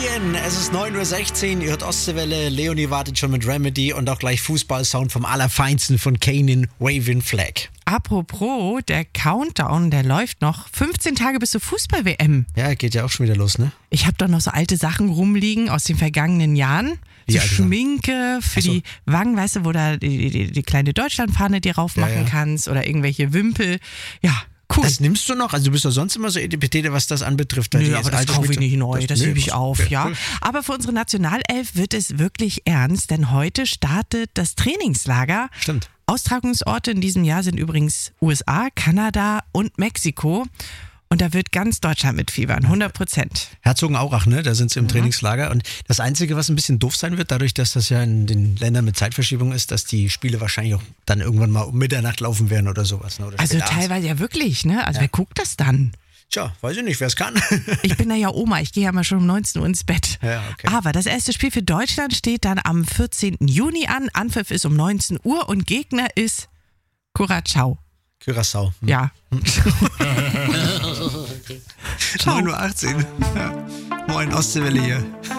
Morgen, es ist 9.16 Uhr, ihr hört Ostseewelle, Leonie wartet schon mit Remedy und auch gleich Fußballsound vom Allerfeinsten von Kanin, Waving Flag. Apropos, der Countdown, der läuft noch 15 Tage bis zur Fußball-WM. Ja, geht ja auch schon wieder los, ne? Ich habe doch noch so alte Sachen rumliegen aus den vergangenen Jahren. So Schminke für die Wangen, weißt du, wo da die kleine Deutschlandfahne dir raufmachen kannst oder irgendwelche Wimpel. Ja, cool. Das nimmst du noch? Also du bist doch sonst immer so etipetete, was das anbetrifft. Nö, aber das kaufe ich nicht neu, das hebe ich auf, ja. Cool. Aber für unsere Nationalelf wird es wirklich ernst, denn heute startet das Trainingslager. Stimmt. Austragungsorte in diesem Jahr sind übrigens USA, Kanada und Mexiko. Und da wird ganz Deutschland mitfiebern, 100%. Herzogenaurach, ne? Da sind sie im Trainingslager. Und das Einzige, was ein bisschen doof sein wird, dadurch, dass das ja in den Ländern mit Zeitverschiebung ist, dass die Spiele wahrscheinlich auch dann irgendwann mal um Mitternacht laufen werden oder sowas. Ne? Oder also teilweise ja wirklich, ne? Also wer guckt das dann? Tja, weiß ich nicht, wer es kann. Ich bin da ja Oma, ich gehe ja mal schon um 19 Uhr ins Bett. Ja, okay. Aber das erste Spiel für Deutschland steht dann am 14. Juni an. Anpfiff ist um 19 Uhr und Gegner ist Curaçao. Curaçao. Ja. 9.18 Uhr. Ja. Moin, Ostseewelle hier.